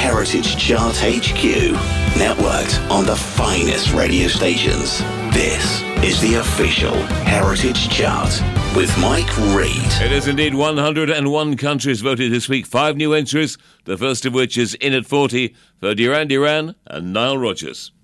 Heritage Chart HQ, networked on the finest radio stations. This is the official Heritage Chart with Mike Reid. It is indeed 101 countries voted this week, 5 new entries, the first of which is In at 40 for Duran Duran and Nile Rodgers.